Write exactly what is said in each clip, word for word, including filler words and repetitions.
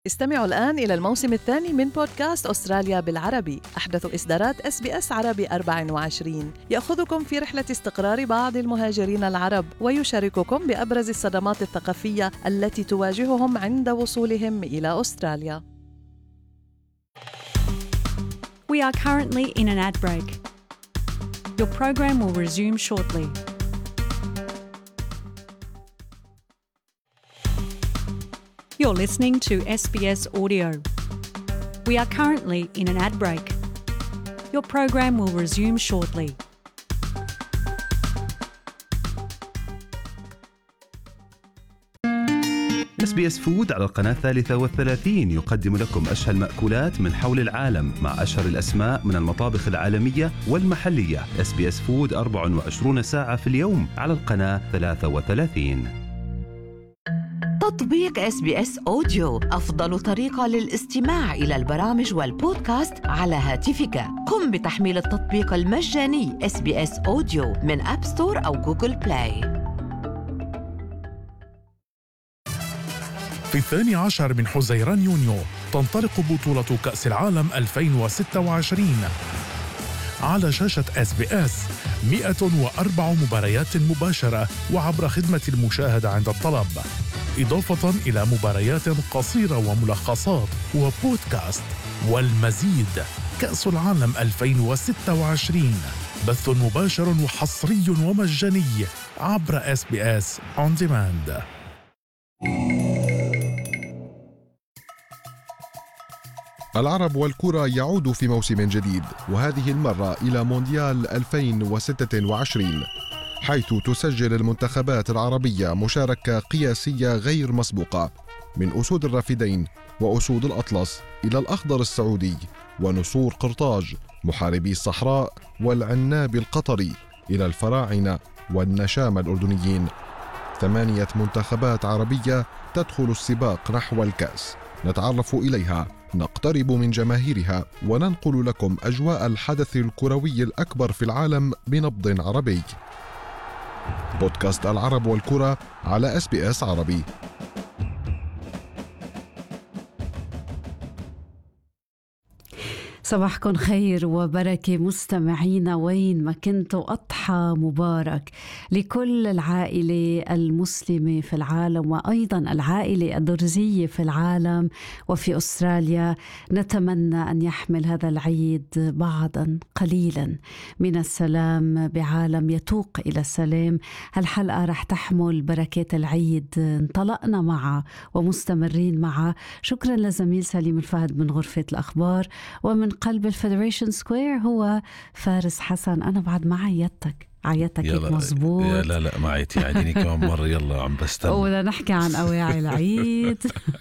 استمعوا الآن إلى الموسم الثاني من بودكاست أستراليا بالعربي، أحدث إصدارات إس بي إس عربي أربعة وعشرين، يأخذكم في رحلة استقرار بعض المهاجرين العرب ويشارككم بأبرز الصدمات الثقافية التي تواجههم عند وصولهم إلى أستراليا. We are currently in an ad break. Your program will resume shortly. You're listening to S B S Audio. We are currently in an ad break. Your program will resume shortly. إس بي إس فود على القناة الثالثة والثلاثين يقدم لكم أشهى المأكولات من حول العالم مع أشهر الأسماء من المطابخ العالمية والمحلية. إس بي إس فود أربعة وعشرين ساعة في اليوم على القناة ثلاثة وثلاثين. تطبيق إس بي إس أوديو أفضل طريقة للاستماع إلى البرامج والبودكاست على هاتفك. قم بتحميل التطبيق المجاني إس بي إس أوديو من أب ستور أو جوجل بلاي. في الثاني عشر من حزيران يونيو تنطلق بطولة كأس العالم ألفين وستة وعشرين على شاشة إس بي إس. مئة وأربع مباريات مباشرة وعبر خدمة المشاهدة عند الطلب، إضافة إلى مباريات قصيرة وملخصات وبودكاست والمزيد. كأس العالم ألفين وستة وعشرين بث مباشر وحصري ومجاني عبر إس بي إس On Demand. العرب والكرة يعود في موسم جديد، وهذه المرة إلى مونديال ألفين وستة وعشرين، حيث تسجل المنتخبات العربية مشاركة قياسية غير مسبوقة، من أسود الرافدين وأسود الأطلس إلى الأخضر السعودي ونسور قرطاج محاربي الصحراء والعناب القطري إلى الفراعنة والنشام الأردنيين. ثمانية منتخبات عربية تدخل السباق نحو الكأس، نتعرف إليها، نقترب من جماهيرها، وننقل لكم أجواء الحدث الكروي الأكبر في العالم بنبض عربي. بودكاست العرب والكرة على إس بي إس عربي. صباحكم خير وبركة مستمعينا وين ما كنتوا. أضحى مبارك لكل العائلة المسلمة في العالم وأيضا العائلة الدرزية في العالم وفي أستراليا. نتمنى أن يحمل هذا العيد بعضا قليلا من السلام بعالم يتوق إلى السلام. هالحلقة رح تحمل بركات العيد انطلقنا معها ومستمرين معها. شكرا لزميل سليم الفهد من غرفة الأخبار، ومن قلب الفيدريشن سكوير هو فارس حسن. أنا بعد ما عيتك عيتك مزبوط. يا لا لا ما عيتي عيديني كمان مرة. يلا عم بستنى. ولا نحكي عن أواعي العيد.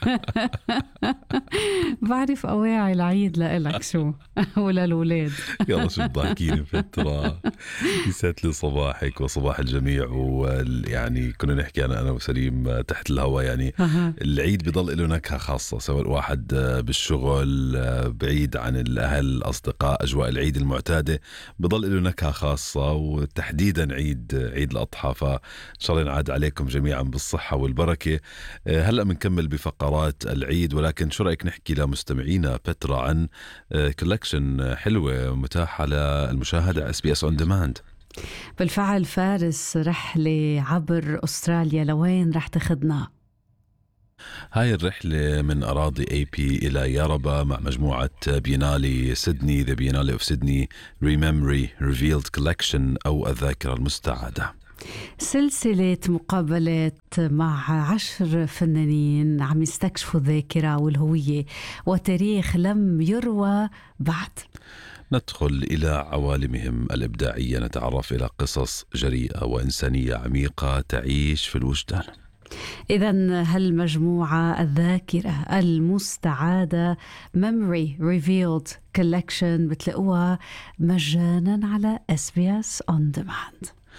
بعرف أواعي العيد لإلك شو ولا الولاد. يلا شو بضحكيني فترة. يسعد لي صباحك وصباح الجميع. ويعني كنا نحكي أنا أنا وسليم تحت الهواء، يعني العيد بيضل له نكهة خاصة، سواء الواحد بالشغل بعيد عن الأهل الأصدقاء، أجواء العيد المعتادة بيضل له نكهة خاصة، وتحديدا عيد عيد الأضحى. فإن شاء الله ينعاد عليكم جميعا بالصحة والبركة. هلأ بنكمل بفقرات العيد، ولكن شو رأيك نحكي لمستمعينا بترا عن كولكشن حلوة متاحة للمشاهدة إس بي إس On Demand. بالفعل فارس، رحلة عبر أستراليا لوين رح تاخدنا؟ هاي الرحلة من أراضي إي بي إلى ياربا مع مجموعة بينالي سيدني The Biennale of Sydney Rememory Revealed Collection أو الذاكرة المستعادة. سلسلة مقابلات مع عشر فنانين عم يستكشفوا الذاكرة والهوية وتاريخ لم يروى بعد. ندخل إلى عوالمهم الإبداعية، نتعرف إلى قصص جريئة وإنسانية عميقة تعيش في الوجدان. إذن هالمجموعة الذاكرة المستعادة Memory Revealed Collection بتلاقوها مجانا على إس بي إس On Demand.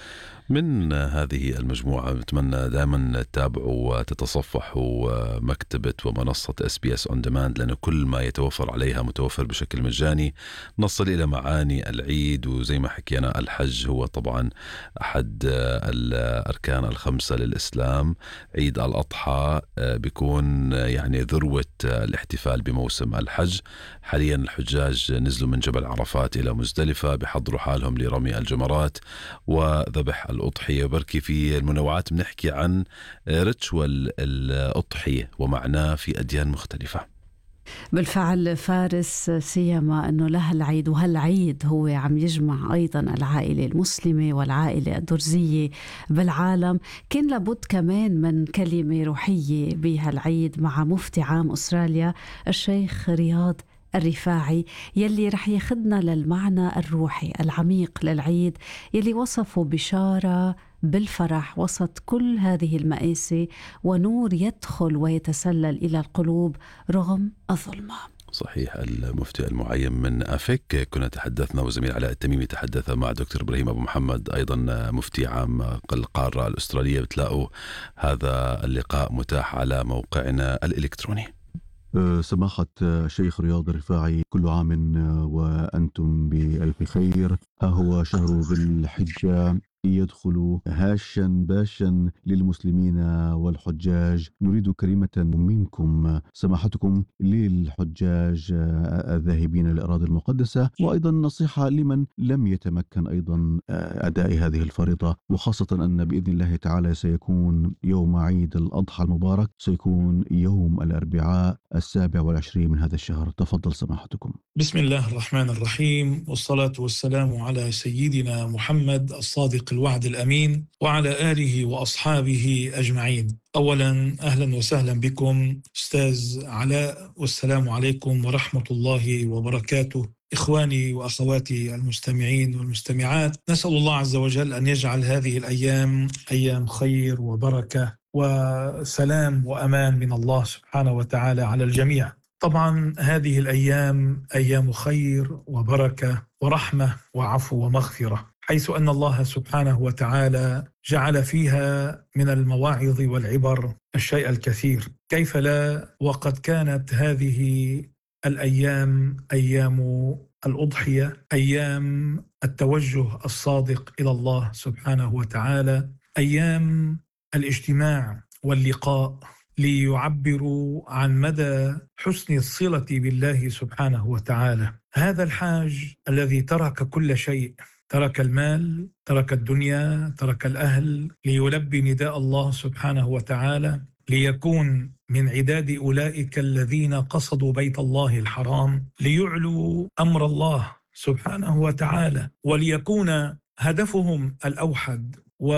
من هذه المجموعة بتمنى دائما تتابعوا وتتصفحوا مكتبة ومنصة إس بي إس On Demand، لأن كل ما يتوفر عليها متوفر بشكل مجاني. نصل إلى معاني العيد، وزي ما حكينا الحج هو طبعا أحد الأركان الخمسة للإسلام. عيد الأضحى بيكون يعني ذروة الاحتفال بموسم الحج. حاليا الحجاج نزلوا من جبل عرفات إلى مزدلفة بيحضروا حالهم لرمي الجمرات وذبح الأضحية. بركي في المنوعات بنحكي عن ريتشوال الأضحية ومعناه في أديان مختلفة. بالفعل فارس، سيما أنه له العيد، وهالعيد هو عم يجمع أيضا العائلة المسلمة والعائلة الدرزية بالعالم. كان لابد كمان من كلمة روحية بهالعيد مع مفتي عام أستراليا الشيخ رياض الرفاعي، يلي رح ياخدنا للمعنى الروحي العميق للعيد، يلي وصفه بشارة بالفرح وسط كل هذه المآسي، ونور يدخل ويتسلل إلى القلوب رغم الظلمة. صحيح. المفتي المعين من أفك كنا تحدثنا، وزميل علاء التميمي تحدث مع دكتور إبراهيم أبو محمد أيضا مفتي عام القارة الأسترالية. بتلاقوا هذا اللقاء متاح على موقعنا الإلكتروني. سماحة الشيخ رياض الرفاعي، كل عام وأنتم بألف خير. ها هو شهر ذي الحجة يدخل هاشا باشا للمسلمين والحجاج. نريد كلمة منكم سماحتكم للحجاج الذاهبين للأراضي المقدسة، وأيضا نصيحة لمن لم يتمكن أيضا أداء هذه الفريضة، وخاصة أن بإذن الله تعالى سيكون يوم عيد الأضحى المبارك، سيكون يوم الأربعاء السابع والعشرين من هذا الشهر. تفضل سماحتكم. بسم الله الرحمن الرحيم، والصلاة والسلام على سيدنا محمد الصادق الوعد الأمين وعلى آله وأصحابه أجمعين. أولا أهلا وسهلا بكم أستاذ علاء، والسلام عليكم ورحمة الله وبركاته. إخواني وأخواتي المستمعين والمستمعات، نسأل الله عز وجل أن يجعل هذه الأيام أيام خير وبركة وسلام وأمان من الله سبحانه وتعالى على الجميع. طبعا هذه الأيام أيام خير وبركة ورحمة وعفو ومغفرة، حيث أن الله سبحانه وتعالى جعل فيها من المواعظ والعبر الشيء الكثير. كيف لا وقد كانت هذه الأيام أيام الأضحية، أيام التوجه الصادق إلى الله سبحانه وتعالى، أيام الاجتماع واللقاء ليعبروا عن مدى حسن الصلة بالله سبحانه وتعالى. هذا الحاج الذي ترك كل شيء، ترك المال، ترك الدنيا، ترك الأهل، ليلبي نداء الله سبحانه وتعالى، ليكون من عداد أولئك الذين قصدوا بيت الله الحرام ليعلوا أمر الله سبحانه وتعالى، وليكون هدفهم الأوحد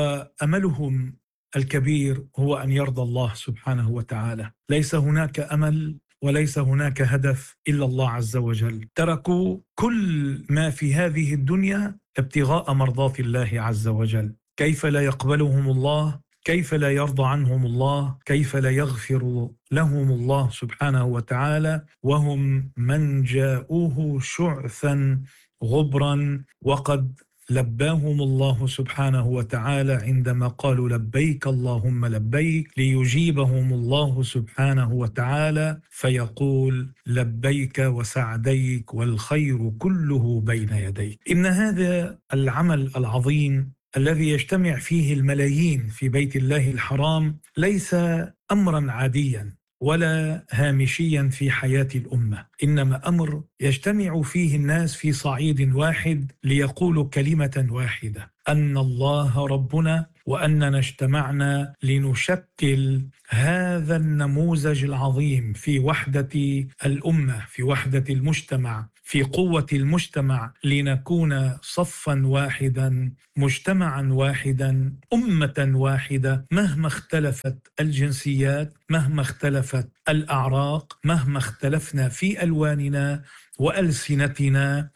وأملهم الكبير هو أن يرضى الله سبحانه وتعالى. ليس هناك أمل وليس هناك هدف إلا الله عز وجل. تركوا كل ما في هذه الدنيا ابتغاء مرضات الله عز وجل. كيف لا يقبلهم الله؟ كيف لا يرضى عنهم الله؟ كيف لا يغفر لهم الله سبحانه وتعالى وهم من جاءوه شعثا غبرا، وقد لباهم الله سبحانه وتعالى عندما قالوا لبيك اللهم لبيك، ليجيبهم الله سبحانه وتعالى فيقول لبيك وسعديك والخير كله بين يديك. إن هذا العمل العظيم الذي يجتمع فيه الملايين في بيت الله الحرام ليس أمرا عاديا ولا هامشيا في حياة الأمة، إنما أمر يجتمع فيه الناس في صعيد واحد ليقولوا كلمة واحدة: أن الله ربنا، وأننا اجتمعنا لنشكل هذا النموذج العظيم في وحدة الأمة، في وحدة المجتمع، في قوة المجتمع، لنكون صفا واحدا، مجتمعا واحدا، أمة واحدة، مهما اختلفت الجنسيات، مهما اختلفت الأعراق، مهما اختلفنا في ألواننا وألسنتنا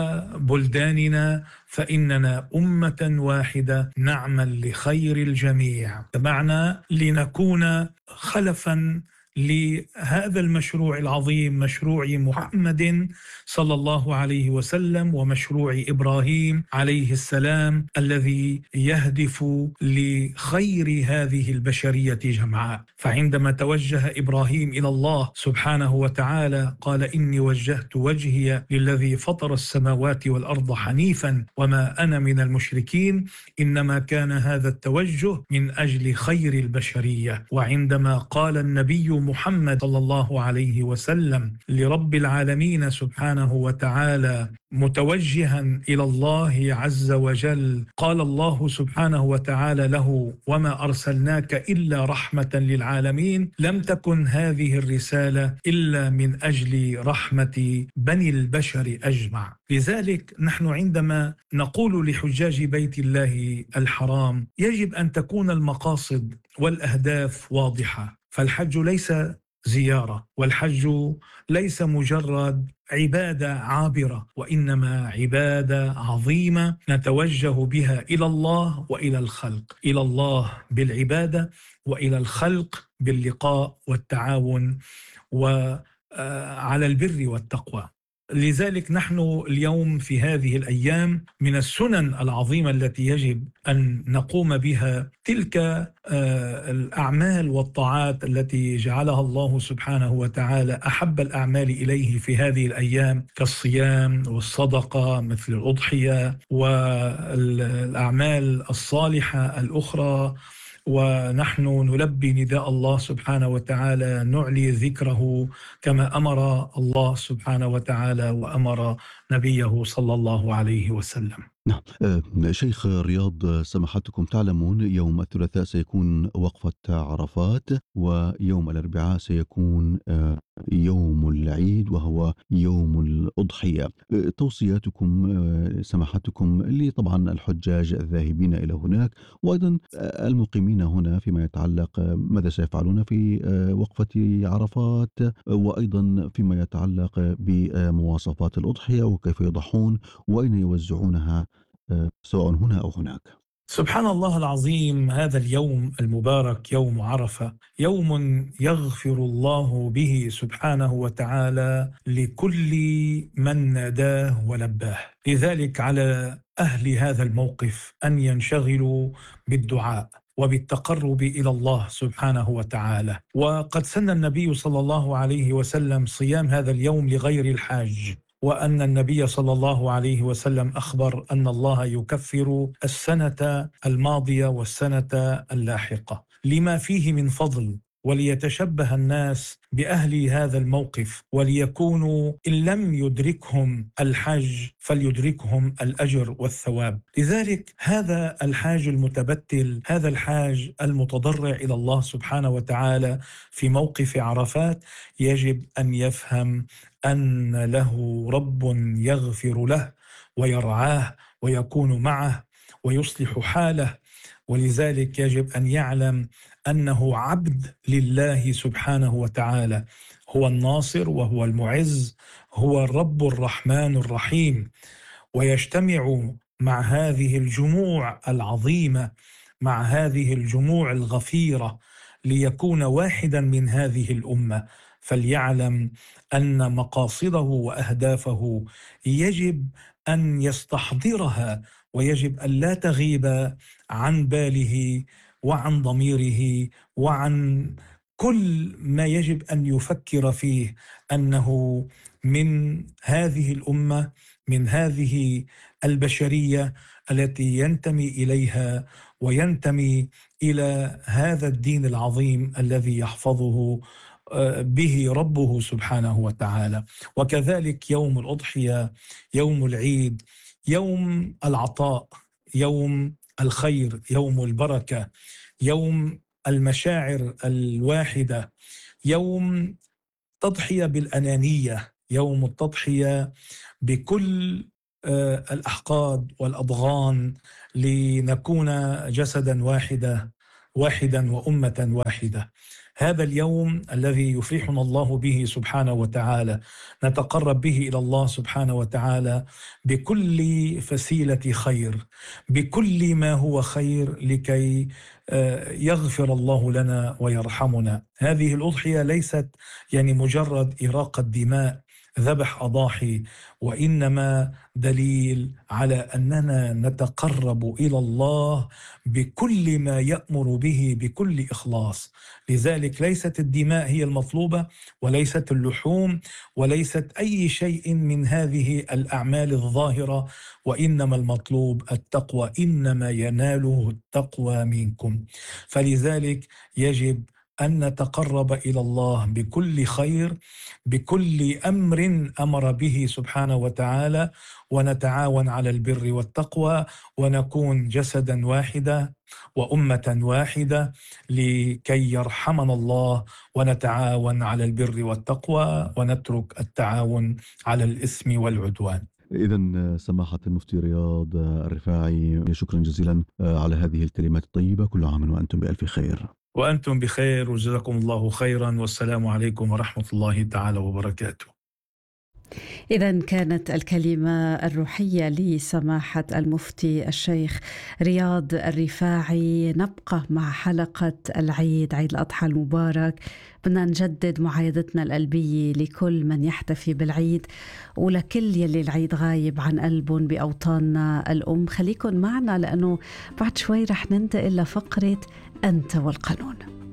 وبلداننا، فإننا أمة واحدة نعمل لخير الجميع. بمعنى لنكون خلفا لهذا المشروع العظيم، مشروع محمد صلى الله عليه وسلم ومشروع إبراهيم عليه السلام الذي يهدف لخير هذه البشرية جمعاء. فعندما توجه إبراهيم إلى الله سبحانه وتعالى قال: إني وجهت وجهي للذي فطر السماوات والأرض حنيفا وما أنا من المشركين، إنما كان هذا التوجه من أجل خير البشرية. وعندما قال النبي محمد صلى الله عليه وسلم لرب العالمين سبحانه وتعالى متوجها إلى الله عز وجل، قال الله سبحانه وتعالى له: وما أرسلناك إلا رحمة للعالمين. لم تكن هذه الرسالة إلا من أجل رحمة بني البشر أجمع. لذلك نحن عندما نقول لحجاج بيت الله الحرام يجب أن تكون المقاصد والأهداف واضحة. فالحج ليس زيارة، والحج ليس مجرد عبادة عابرة، وإنما عبادة عظيمة نتوجه بها إلى الله وإلى الخلق، إلى الله بالعبادة وإلى الخلق باللقاء والتعاون وعلى البر والتقوى. لذلك نحن اليوم في هذه الأيام من السنن العظيمة التي يجب أن نقوم بها تلك الأعمال والطاعات التي جعلها الله سبحانه وتعالى أحب الأعمال إليه في هذه الأيام، كالصيام والصدقة مثل الأضحية والأعمال الصالحة الأخرى. ونحن نلبي نداء الله سبحانه وتعالى، نعلي ذكره كما أمر الله سبحانه وتعالى وأمر نبيه صلى الله عليه وسلم. نعم. شيخ رياض، سماحتكم تعلمون يوم الثلاثاء سيكون وقفة عرفات، ويوم الأربعاء سيكون يوم العيد وهو يوم الأضحية. توصياتكم سماحتكم لطبعا الحجاج الذاهبين إلى هناك وأيضا المقيمين هنا فيما يتعلق ماذا سيفعلون في وقفة عرفات، وأيضا فيما يتعلق بمواصفات الأضحية وكيف يضحون وأين يوزعونها سواء هنا أو هناك. سبحان الله العظيم، هذا اليوم المبارك يوم عرفة يوم يغفر الله به سبحانه وتعالى لكل من ناداه ولباه. لذلك على أهل هذا الموقف أن ينشغلوا بالدعاء وبالتقرب إلى الله سبحانه وتعالى. وقد سن النبي صلى الله عليه وسلم صيام هذا اليوم لغير الحاج، وأن النبي صلى الله عليه وسلم أخبر أن الله يكفر السنة الماضية والسنة اللاحقة لما فيه من فضل، وليتشبه الناس بأهل هذا الموقف وليكونوا إن لم يدركهم الحج فليدركهم الأجر والثواب. لذلك هذا الحاج المتبتل، هذا الحاج المتضرع إلى الله سبحانه وتعالى في موقف عرفات يجب أن يفهم أن له رب يغفر له ويرعاه ويكون معه ويصلح حاله. ولذلك يجب أن يعلم أنه عبد لله سبحانه وتعالى، هو الناصر وهو المعز، هو الرب الرحمن الرحيم. ويجتمع مع هذه الجموع العظيمة، مع هذه الجموع الغفيرة ليكون واحدا من هذه الأمة. فليعلم أن مقاصده وأهدافه يجب أن يستحضرها، ويجب أن لا تغيب عن باله وعن ضميره وعن كل ما يجب أن يفكر فيه، أنه من هذه الأمة، من هذه البشرية التي ينتمي إليها وينتمي إلى هذا الدين العظيم الذي يحفظه به ربه سبحانه وتعالى. وكذلك يوم الأضحية، يوم العيد، يوم العطاء، يوم الخير، يوم البركة، يوم المشاعر الواحدة، يوم تضحية بالأنانية، يوم التضحية بكل الأحقاد والأضغان لنكون جسدا واحدا واحدا وأمة واحدة. هذا اليوم الذي يفرحنا الله به سبحانه وتعالى، نتقرب به إلى الله سبحانه وتعالى بكل فسيلة خير، بكل ما هو خير، لكي يغفر الله لنا ويرحمنا. هذه الأضحية ليست يعني مجرد إراقة دماء، ذبح أضاحي، وإنما دليل على أننا نتقرب إلى الله بكل ما يأمر به بكل إخلاص. لذلك ليست الدماء هي المطلوبة، وليست اللحوم، وليست أي شيء من هذه الأعمال الظاهرة، وإنما المطلوب التقوى، إنما يناله التقوى منكم. فلذلك يجب أن نتقرب إلى الله بكل خير، بكل أمر أمر به سبحانه وتعالى، ونتعاون على البر والتقوى، ونكون جسدا واحدا وأمة واحدة لكي يرحمنا الله، ونتعاون على البر والتقوى، ونترك التعاون على الإثم والعدوان. إذن سماحة المفتي رياض الرفاعي، شكرا جزيلا على هذه الكلمات الطيبة. كل عام وأنتم بألف خير. وأنتم بخير، وجزاكم الله خيرا، والسلام عليكم ورحمة الله تعالى وبركاته. إذن كانت الكلمة الروحية لسماحة المفتي الشيخ رياض الرفاعي. نبقى مع حلقة العيد، عيد الأضحى المبارك. بدنا نجدد معايدتنا القلبية لكل من يحتفي بالعيد، ولكل يلي العيد غايب عن قلبهم بأوطاننا الأم. خليكن معنا، لأنه بعد شوي رح ننتقل لفقرة أنت والقانون.